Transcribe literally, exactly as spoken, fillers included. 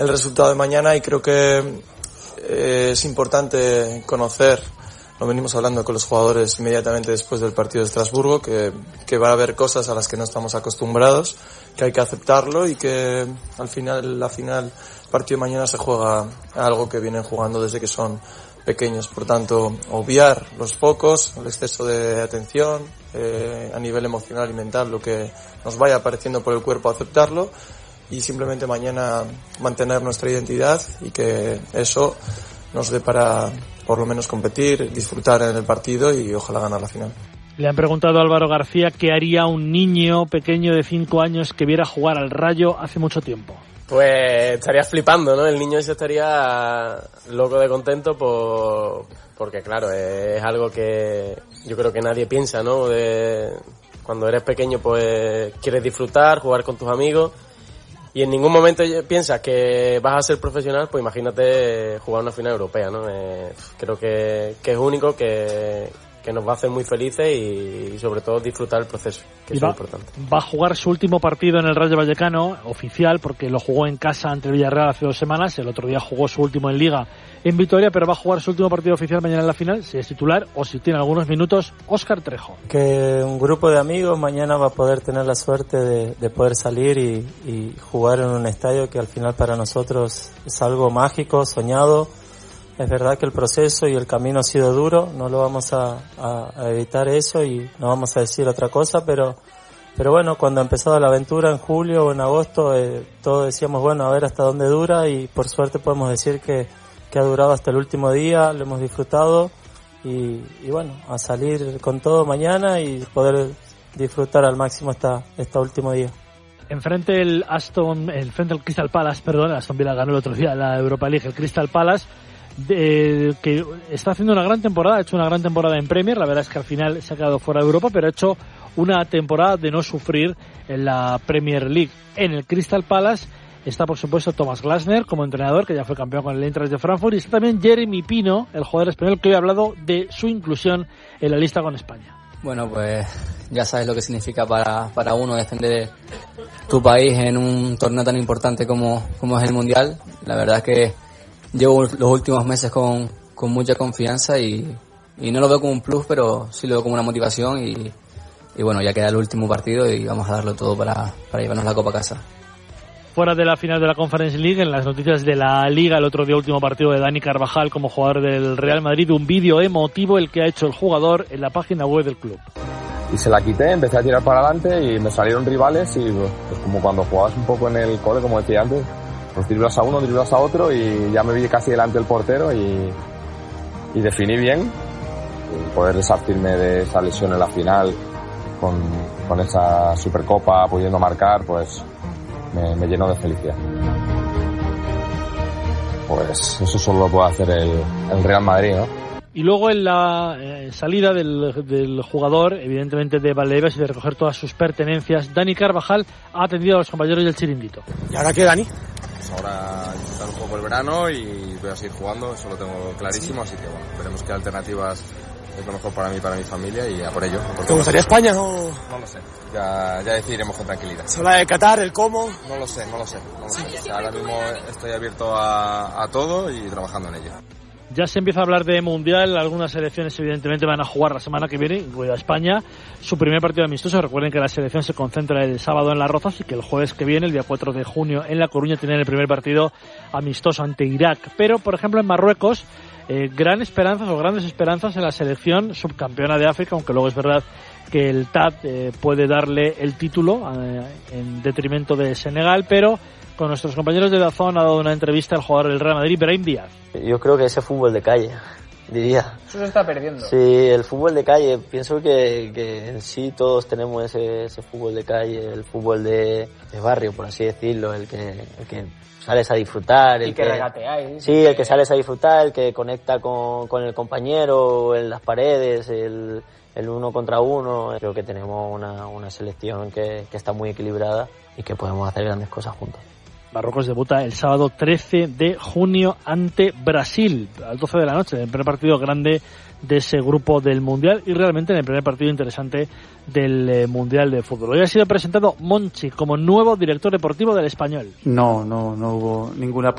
el resultado de mañana y creo que eh, es importante conocer, lo venimos hablando con los jugadores inmediatamente después del partido de Estrasburgo, que, que va a haber cosas a las que no estamos acostumbrados, que hay que aceptarlo y que al final, la final, el partido de mañana se juega algo que vienen jugando desde que son pequeños. Por tanto, obviar los focos, el exceso de atención eh, a nivel emocional y mental, lo que nos vaya apareciendo por el cuerpo, aceptarlo y simplemente mañana mantener nuestra identidad y que eso nos dé para por lo menos competir, disfrutar en el partido y ojalá ganar la final. Le han preguntado a Álvaro García qué haría un niño pequeño de cinco años que viera jugar al Rayo hace mucho tiempo. Pues estaría flipando, ¿no? El niño ese estaría loco de contento por, porque, claro, es algo que yo creo que nadie piensa, ¿no? De, cuando eres pequeño, pues quieres disfrutar, jugar con tus amigos y en ningún momento piensas que vas a ser profesional, pues imagínate jugar una final europea, ¿no? Eh, creo que, que es único, que... que nos va a hacer muy felices y, y sobre todo disfrutar el proceso, que es va, importante. Va a jugar su último partido en el Rayo Vallecano, oficial, porque lo jugó en casa ante el Villarreal hace dos semanas, el otro día jugó su último en Liga en Vitoria, pero va a jugar su último partido oficial mañana en la final, si es titular o si tiene algunos minutos, Óscar Trejo. Que un grupo de amigos mañana va a poder tener la suerte de, de poder salir y, y jugar en un estadio que al final para nosotros es algo mágico, soñado. Es verdad que el proceso y el camino ha sido duro, no lo vamos a, a, a evitar eso y no vamos a decir otra cosa, pero pero bueno, cuando ha empezado la aventura en julio o en agosto, eh, todos decíamos, bueno, a ver hasta dónde dura y por suerte podemos decir que, que ha durado hasta el último día, lo hemos disfrutado y, y bueno, a salir con todo mañana y poder disfrutar al máximo esta, este último día. Enfrente el Aston, el frente al Crystal Palace, perdón, el Aston Villa ganó el otro día la Europa League, el Crystal Palace, De, que está haciendo una gran temporada, ha hecho una gran temporada en Premier, la verdad es que al final se ha quedado fuera de Europa, pero ha hecho una temporada de no sufrir en la Premier League. En el Crystal Palace está por supuesto Thomas Glasner como entrenador, que ya fue campeón con el Eintracht de Frankfurt, y está también Jeremy Pino, el jugador español, que hoy ha hablado de su inclusión en la lista con España. Bueno, pues ya sabes lo que significa para, para uno defender tu país en un torneo tan importante como, como es el Mundial. La verdad es que llevo los últimos meses con, con mucha confianza y, y no lo veo como un plus, pero sí lo veo como una motivación y, y bueno, ya queda el último partido y vamos a darlo todo para, para llevarnos la copa a casa. Fuera de la final de la Conference League, en las noticias de la Liga, el otro día último partido de Dani Carvajal como jugador del Real Madrid, un vídeo emotivo el que ha hecho el jugador en la página web del club. Y se la quité, empecé a tirar para adelante y me salieron rivales y pues como cuando jugabas un poco en el cole, como decía antes, pues driblas a uno, driblas a otro y ya me vi casi delante del portero y, y definí bien. Y poder resarcirme de esa lesión en la final con, con esa Supercopa, pudiendo marcar, pues me, me llenó de felicidad. Pues eso solo lo puede hacer el, el Real Madrid, ¿no? Y luego en la eh, salida del, del jugador, evidentemente de Valdebebas y de recoger todas sus pertenencias, Dani Carvajal ha atendido a los compañeros del chiringuito. ¿Y ahora qué, Dani? Pues ahora disfrutar un poco el verano y voy a seguir jugando, eso lo tengo clarísimo, así que bueno, veremos qué alternativas es lo mejor para mí y para mi familia y a por ello. A por ¿Te gustaría España o...? No lo sé, ya, ya decidiremos con tranquilidad. ¿Se habla de Qatar, el cómo? No lo sé, no lo sé. No lo sé. O sea, ahora mismo estoy abierto a, a todo y trabajando en ello. Ya se empieza a hablar de Mundial, algunas selecciones evidentemente van a jugar la semana que viene, incluida España, su primer partido amistoso. Recuerden que la selección se concentra el sábado en Las Rozas y que el jueves que viene, el día cuatro de junio, en La Coruña tienen el primer partido amistoso ante Irak. Pero, por ejemplo, en Marruecos, eh, gran esperanzas o grandes esperanzas en la selección subcampeona de África, aunque luego es verdad que el T A D eh, puede darle el título eh, en detrimento de Senegal, pero con nuestros compañeros de Dazón ha dado una entrevista al jugador del Real Madrid, Brahim Díaz. Yo creo que ese fútbol de calle, diría. Eso se está perdiendo. Sí, el fútbol de calle. Pienso que, que en sí todos tenemos ese, ese fútbol de calle, el fútbol de, de barrio, por así decirlo, el que, el que sales a disfrutar. El y que, que regateáis. Sí, el que sales a disfrutar, el que conecta con, con el compañero en las paredes, el, el uno contra uno. Creo que tenemos una, una selección que, que está muy equilibrada y que podemos hacer grandes cosas juntos. Marruecos debuta el sábado trece de junio ante Brasil, a las doce de la noche, en el primer partido grande de ese grupo del Mundial y realmente en el primer partido interesante del eh, Mundial de Fútbol. Hoy ha sido presentado Monchi como nuevo director deportivo del Español. No, no, no hubo ninguna